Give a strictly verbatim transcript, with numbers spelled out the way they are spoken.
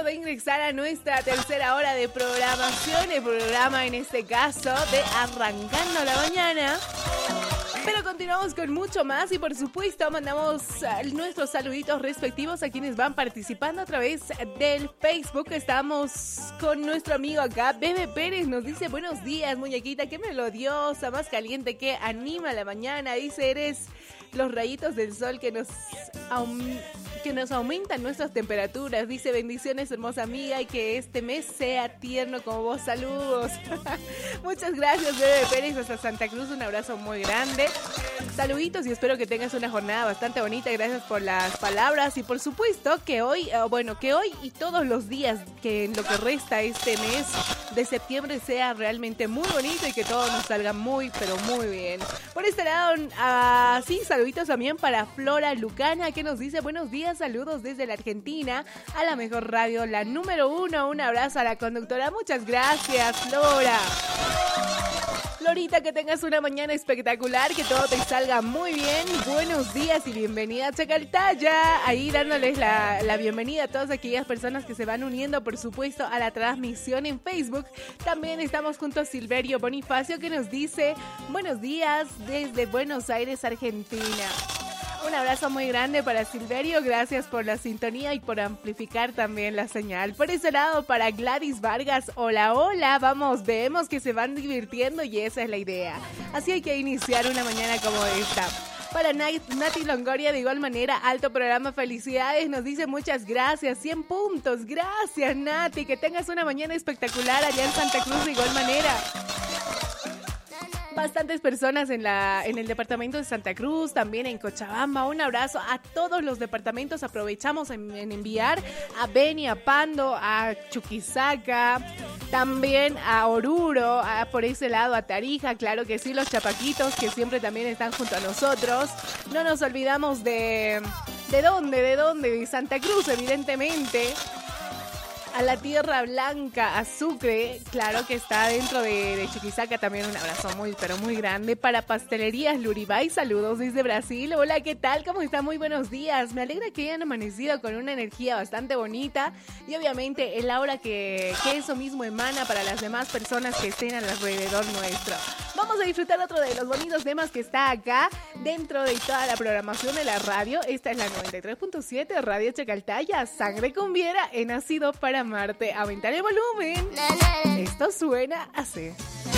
de ingresar a nuestra tercera hora de programación, el programa en este caso de Arrancando la Mañana. Pero continuamos con mucho más y por supuesto mandamos nuestros saluditos respectivos a quienes van participando a través del Facebook. Estamos con nuestro amigo acá, Bebe Pérez, nos dice buenos días muñequita, qué melodiosa, más caliente que anima la mañana. Dice, eres los rayitos del sol que nos, aum- que nos aumentan nuestras temperaturas. Dice, bendiciones hermosa amiga y que este mes sea tierno como vos. Saludos. Muchas gracias Bebe Pérez hasta Santa Cruz, un abrazo muy grande. Saluditos y espero que tengas una jornada bastante bonita. Gracias por las palabras y por supuesto que hoy, bueno, que hoy y todos los días que en lo que resta este mes de septiembre sea realmente muy bonito y que todo nos salga muy, pero muy bien. Por este lado, uh, sí, saluditos también para Flora Lucana que nos dice buenos días, saludos desde la Argentina a la mejor radio, la número uno. Un abrazo a la conductora. Muchas gracias, Flora. Florita, que tengas una mañana espectacular, que todo te salga muy bien. Buenos días y bienvenida a Chacaltaya. Ahí dándoles la, la bienvenida a todas aquellas personas que se van uniendo, por supuesto, a la transmisión en Facebook. También estamos junto a Silverio Bonifacio, que nos dice buenos días desde Buenos Aires, Argentina. Un abrazo muy grande para Silverio, gracias por la sintonía y por amplificar también la señal. Por ese lado, para Gladys Vargas, hola, hola, vamos, vemos que se van divirtiendo y esa es la idea. Así hay que iniciar una mañana como esta. Para Nati Longoria, de igual manera, alto programa, felicidades, nos dice muchas gracias, cien puntos, gracias Nati, que tengas una mañana espectacular allá en Santa Cruz de igual manera. Bastantes personas en la en el departamento de Santa Cruz, también en Cochabamba. Un abrazo a todos los departamentos. Aprovechamos en, en enviar a Beni, a Pando, a Chuquisaca, también a Oruro, a, por ese lado a Tarija, claro que sí, los chapaquitos que siempre también están junto a nosotros. No nos olvidamos de... ¿De dónde? ¿De dónde? De Santa Cruz, evidentemente. A la Tierra Blanca, a Sucre, claro que está dentro de, de Chuquisaca, también un abrazo muy, pero muy grande. Para Pastelerías Luribay, saludos desde Brasil. Hola, ¿qué tal? ¿Cómo están? Muy buenos días. Me alegra que hayan amanecido con una energía bastante bonita y obviamente el aura que, que eso mismo emana para las demás personas que estén alrededor nuestro. Vamos a disfrutar otro de los bonitos temas que está acá dentro de toda la programación de la radio. Esta es la noventa y tres punto siete, Radio Chacaltaya, Sangre Cumbiera, he nacido para Marte. Aumentar el volumen. Esto suena así.